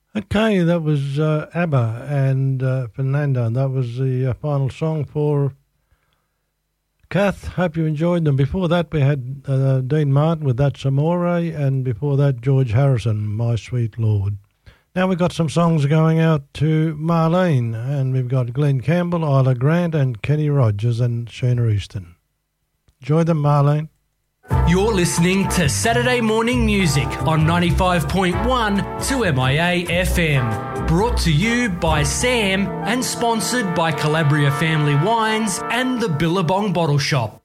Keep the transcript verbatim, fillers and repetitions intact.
Okay, that was uh, ABBA and uh, Fernando. That was the uh, final song for Kath. Hope you enjoyed them. Before that, we had uh, Dean Martin with That's Amore, and before that, George Harrison, My Sweet Lord. Now we've got some songs going out to Marlene, and we've got Glenn Campbell, Isla Grant, and Kenny Rogers and Sheena Easton. Enjoy them, Marlene. You're listening to Saturday Morning Music on ninety-five point one to M I A F M. Brought to you by Sam and sponsored by Calabria Family Wines and the Billabong Bottle Shop.